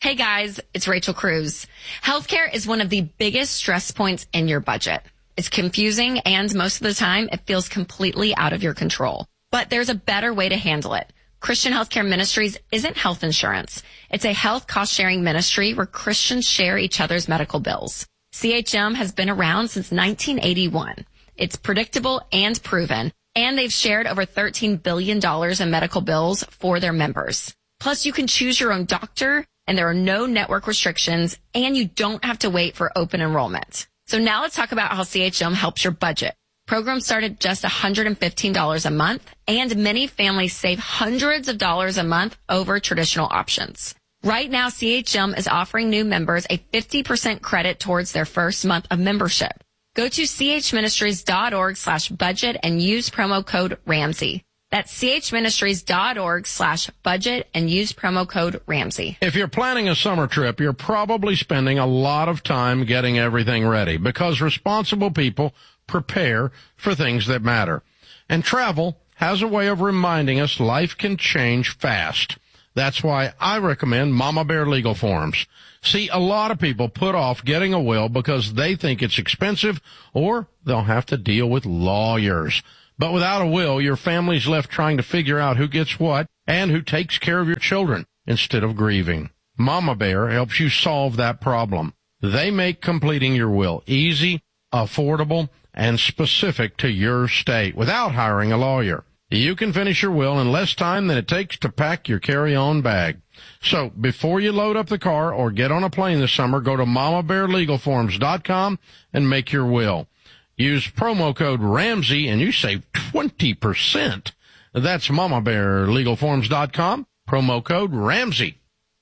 Hey guys, it's Rachel Cruz. Healthcare is one of the biggest stress points in your budget. It's confusing and most of the time it feels completely out of your control. But there's a better way to handle it. Christian Healthcare Ministries isn't health insurance. It's a health cost-sharing ministry where Christians share each other's medical bills. CHM has been around since 1981. It's predictable and proven, and they've shared over $13 billion in medical bills for their members. Plus, you can choose your own doctor, and there are no network restrictions, and you don't have to wait for open enrollment. So now let's talk about how CHM helps your budget. Programs start at just $115 a month, and many families save hundreds of dollars a month over traditional options. Right now, CHM is offering new members a 50% credit towards their first month of membership. Go to chministries.org/budget and use promo code Ramsey. That's chministries.org/budget and use promo code Ramsey. If you're planning a summer trip, you're probably spending a lot of time getting everything ready because responsible people prepare for things that matter. And travel has a way of reminding us life can change fast. That's why I recommend Mama Bear Legal Forms. See, a lot of people put off getting a will because they think it's expensive or they'll have to deal with lawyers. But without a will, your family's left trying to figure out who gets what and who takes care of your children instead of grieving. Mama Bear helps you solve that problem. They make completing your will easy, affordable, and specific to your state without hiring a lawyer. You can finish your will in less time than it takes to pack your carry-on bag. So before you load up the car or get on a plane this summer, go to MamaBearLegalForms.com and make your will. Use promo code Ramsey and you save 20%. That's MamaBearLegalForms.com, promo code Ramsey.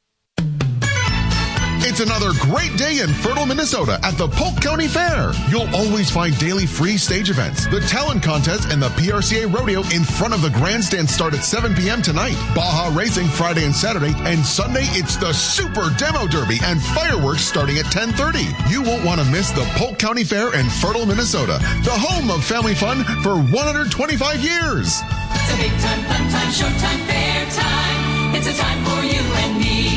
It's another great day in fertile Minnesota at the Polk County Fair. You'll always find daily free stage events. The talent contest and the PRCA rodeo in front of the grandstand start at 7 p.m. tonight. Baja Racing Friday and Saturday, and Sunday it's the Super Demo Derby and fireworks starting at 10:30. You won't want to miss the Polk County Fair in fertile Minnesota, the home of family fun for 125 years. It's a big time, fun time, showtime, fair time. It's a time for you and me.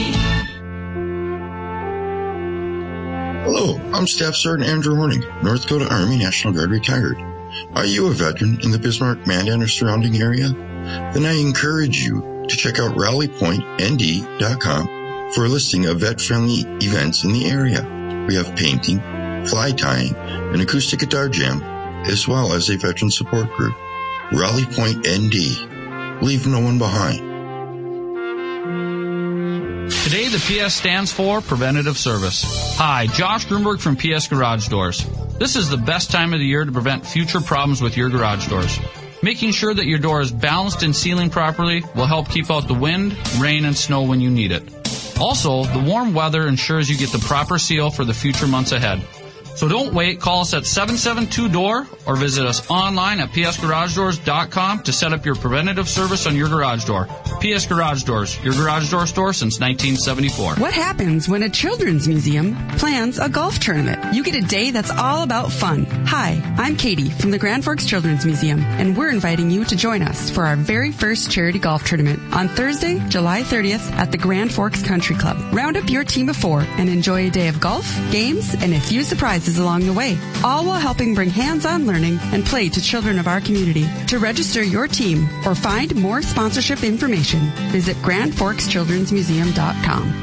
Hello, I'm Staff Sergeant Andrew Horning, North Dakota Army National Guard retired. Are you a veteran in the Bismarck, Mandan, or surrounding area? Then I encourage you to check out rallypointnd.com for a listing of vet-friendly events in the area. We have painting, fly tying, an acoustic guitar jam, as well as a veteran support group. Rally Point ND. Leave no one behind. Today, the PS stands for Preventative Service. Hi, Josh Grunberg from PS Garage Doors. This is the best time of the year to prevent future problems with your garage doors. Making sure that your door is balanced and sealing properly will help keep out the wind, rain, and snow when you need it. Also, the warm weather ensures you get the proper seal for the future months ahead. So don't wait. Call us at 772-DOOR or visit us online at psgaragedoors.com to set up your preventative service on your garage door. PS Garage Doors, your garage door store since 1974. What happens when a children's museum plans a golf tournament? You get a day that's all about fun. Hi, I'm Katie from the Grand Forks Children's Museum, and we're inviting you to join us for our very first charity golf tournament on Thursday, July 30th at the Grand Forks Country Club. Round up your team of 4 and enjoy a day of golf, games, and a few surprises along the way, all while helping bring hands-on learning and play to children of our community. To register your team or find more sponsorship information, visit GrandForksChildren'sMuseum.com.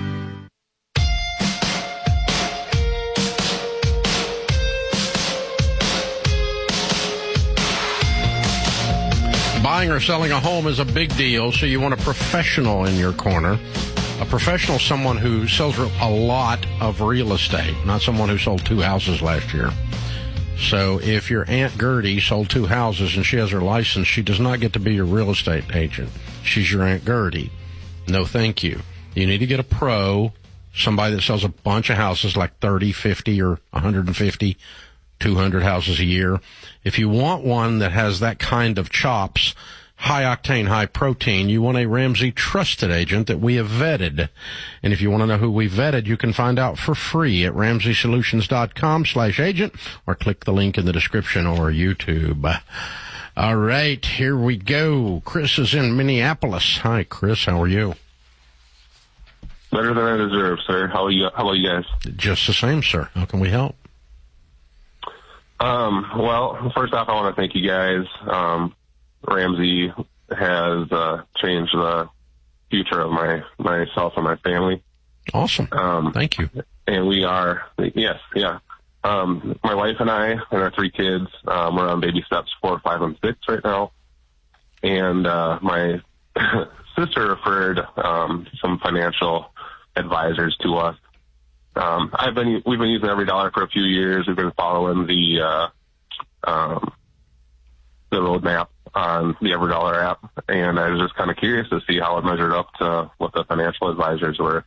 Buying or selling a home is a big deal, so you want a professional in your corner. A professional, someone who sells a lot of real estate, not someone who sold 2 houses last year. So if your Aunt Gertie sold 2 houses and she has her license, she does not get to be your real estate agent. She's your Aunt Gertie. No, thank you. You need to get a pro, somebody that sells a bunch of houses, like 30, 50, or 150, 200 houses a year. If you want one that has that kind of chops, high octane, high protein, you want a Ramsey trusted agent that we have vetted. And if you want to know who we vetted, you can find out for free at RamseySolutions.com/agent or click the link in the description or YouTube. All right, here we go. Chris is in Minneapolis. Hi, Chris. How are you? Better than I deserve, sir. How about you guys? Just the same, sir. How can we help? Well, first off, I want to thank you guys. Ramsey has changed the future of myself and my family. Awesome. Thank you. And we are, yes, yeah. My wife and I and our 3 kids, we're on baby steps 4, 5, and 6 right now. And my sister referred some financial advisors to us. We've been using EveryDollar for a few years. We've been following the roadmap on the EveryDollar app, and I was just kind of curious to see how it measured up to what the financial advisors would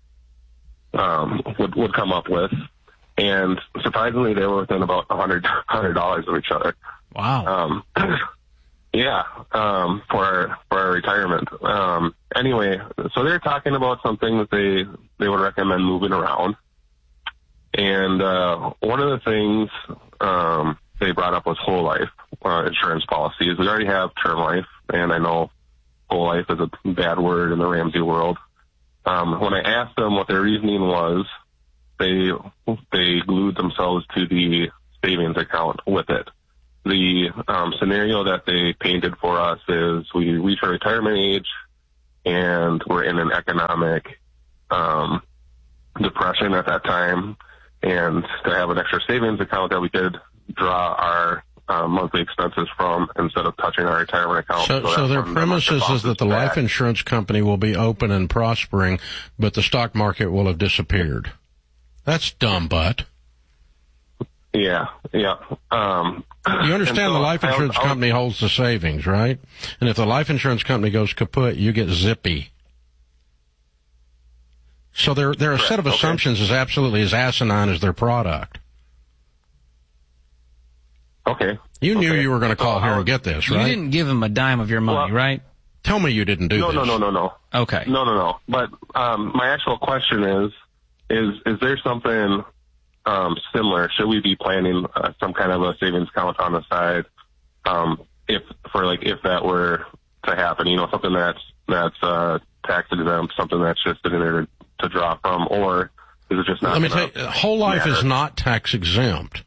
come up with. And surprisingly, they were within about $100 of each other. Wow. Yeah, for our retirement. Anyway, so they're talking about something that they would recommend moving around. And one of the things they brought up was whole life insurance policies. We already have term life, and I know whole life is a bad word in the Ramsey world. When I asked them what their reasoning was, they glued themselves to the savings account with it. The scenario that they painted for us is we reach our retirement age and we're in an economic depression at that time, and to have an extra savings account that we could draw our monthly expenses from instead of touching our retirement account. So their premise is that the life insurance company will be open and prospering, but the stock market will have disappeared. That's dumb, butt. Yeah. You understand the life insurance company holds the savings, right? And if the life insurance company goes kaput, you get zippy. So their set of assumptions is absolutely as asinine as their product. Okay. You knew you were going to call here and get this, right? You didn't give him a dime of your money, right? Tell me you didn't do this. No. Okay. No. But my actual question is there something similar? Should we be planning some kind of a savings account on the side if that were to happen? You know, something that's tax exempt, something that's just sitting there to draw from, or is it just not? Let me tell you, whole life is not tax exempt.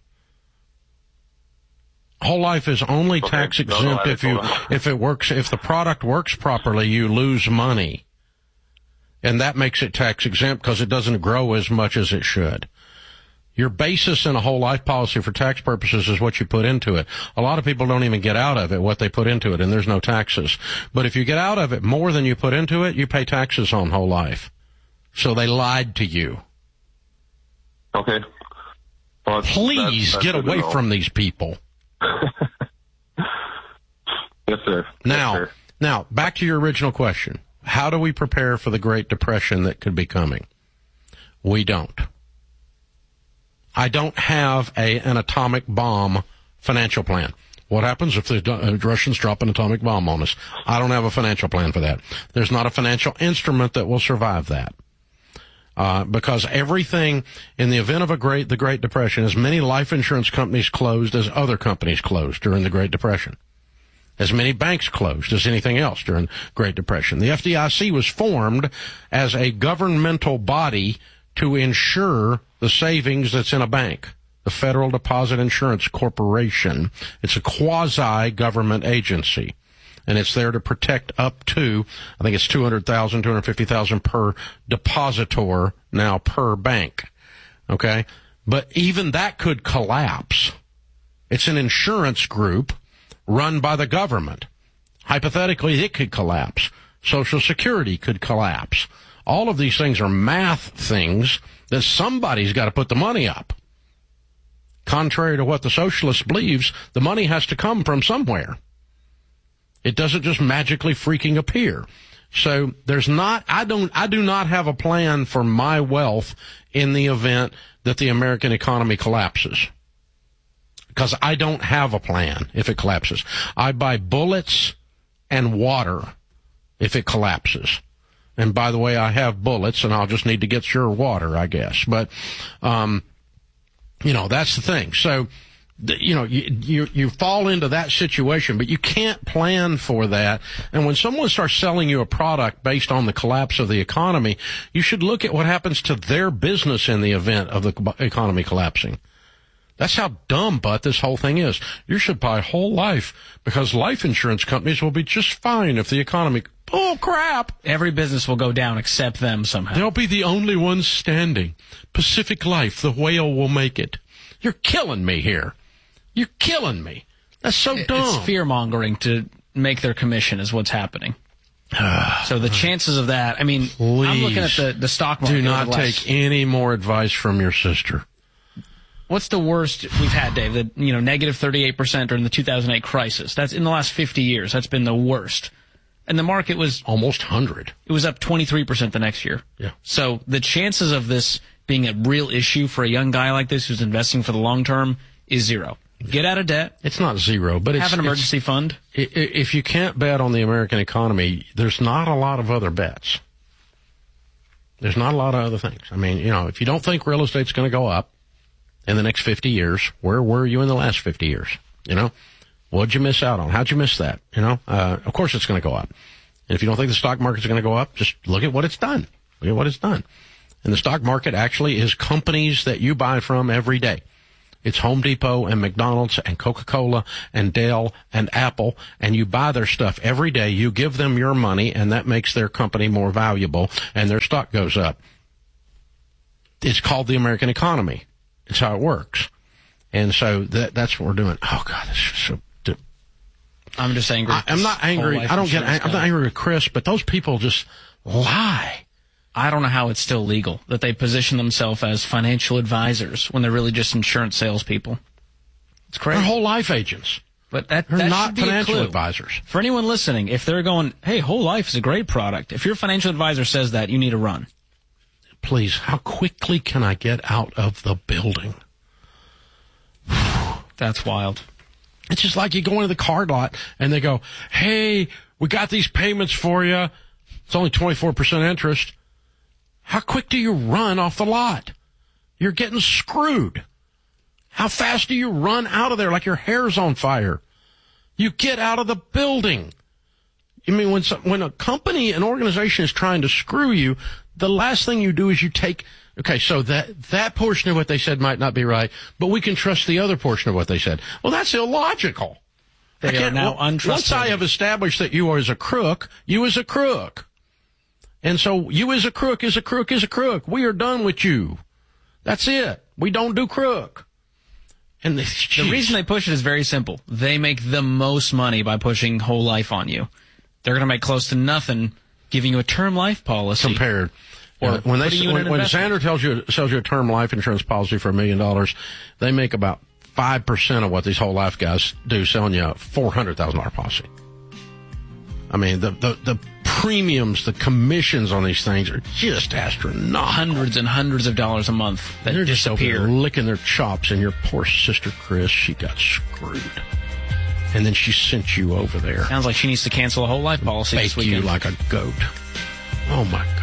Whole life is only tax exempt if the product works properly, you lose money. And that makes it tax exempt because it doesn't grow as much as it should. Your basis in a whole life policy for tax purposes is what you put into it. A lot of people don't even get out of it what they put into it, and there's no taxes. But if you get out of it more than you put into it, you pay taxes on whole life. So they lied to you. Okay. Well, please get away from these people. Yes, sir. Now, back to your original question. How do we prepare for the Great Depression that could be coming? We don't. I don't have an atomic bomb financial plan. What happens if the Russians drop an atomic bomb on us? I don't have a financial plan for that. There's not a financial instrument that will survive that. Because everything in the event of the Great Depression, as many life insurance companies closed as other companies closed during the Great Depression. As many banks closed as anything else during the Great Depression. The FDIC was formed as a governmental body to insure the savings that's in a bank. The Federal Deposit Insurance Corporation. It's a quasi-government agency. And it's there to protect up to, I think it's $200,000, $250,000 per depositor now per bank. Okay? But even that could collapse. It's an insurance group run by the government. Hypothetically, it could collapse. Social Security could collapse. All of these things are math things that somebody's got to put the money up. Contrary to what the socialist believes, the money has to come from somewhere. It doesn't just magically freaking appear. So I do not have a plan for my wealth in the event that the American economy collapses. Because I don't have a plan if it collapses. I buy bullets and water if it collapses. And by the way, I have bullets and I'll just need to get your water, I guess. But, that's the thing. So you fall into that situation, but you can't plan for that. And when someone starts selling you a product based on the collapse of the economy, you should look at what happens to their business in the event of the economy collapsing. That's how dumb, but this whole thing is. You should buy whole life because life insurance companies will be just fine if the economy... Oh, crap. Every business will go down except them somehow. They'll be the only ones standing. Pacific Life, the whale will make it. You're killing me here. You're killing me. That's so dumb. It's fear-mongering to make their commission is what's happening. So the chances of that, I mean, Please, I'm looking at the stock market. Do not take any more advice from your sister. What's the worst we've had, Dave? Negative 38% during the 2008 crisis. That's in the last 50 years. That's been the worst. And the market was... almost 100. It was up 23% the next year. Yeah. So the chances of this being a real issue for a young guy like this who's investing for the long term is zero. Get out of debt. It's not zero, but have an emergency fund. If you can't bet on the American economy, there's not a lot of other bets. There's not a lot of other things. I mean, if you don't think real estate's going to go up in the next 50 years, where were you in the last 50 years? What'd you miss out on? How'd you miss that? Of course it's going to go up. And if you don't think the stock market's going to go up, just look at what it's done. Look at what it's done. And the stock market actually is companies that you buy from every day. It's Home Depot and McDonald's and Coca-Cola and Dell and Apple, and you buy their stuff every day. You give them your money, and that makes their company more valuable, and their stock goes up. It's called the American economy. It's how it works. And so that's what we're doing. Oh, God, this is so... I'm just angry. I'm not angry. I'm not angry with Chris, but those people just lie. I don't know how it's still legal that they position themselves as financial advisors when they're really just insurance salespeople. It's crazy. They're whole life agents. But they're not financial advisors. For anyone listening, if they're going, hey, whole life is a great product, if your financial advisor says that, you need to run. Please, how quickly can I get out of the building? That's wild. It's just like you go into the card lot and they go, hey, we got these payments for you. It's only 24% interest. How quick do you run off the lot? You're getting screwed. How fast do you run out of there like your hair's on fire? You get out of the building. I mean, when a company, an organization is trying to screw you, the last thing you do is you take, okay, so that portion of what they said might not be right, but we can trust the other portion of what they said. Well, that's illogical. They are now untrustworthy. Once I have established that you are as a crook, you is a crook. And so you is a crook, is a crook, is a crook. We are done with you. That's it. We don't do crook. And the reason they push it is very simple. They make the most money by pushing whole life on you. They're going to make close to nothing giving you a term life policy. Compared. Or when Sandler sells you a term life insurance policy for $1 million, they make about 5% of what these whole life guys do selling you a $400,000 policy. I mean, the premiums, the commissions on these things are just astronomical. Hundreds and hundreds of dollars a month that They're disappear. Just licking their chops, and your poor sister Chris, she got screwed. And then she sent you over there. Sounds like she needs to cancel a whole life policy this Bake weekend. you like a goat. Oh, my God.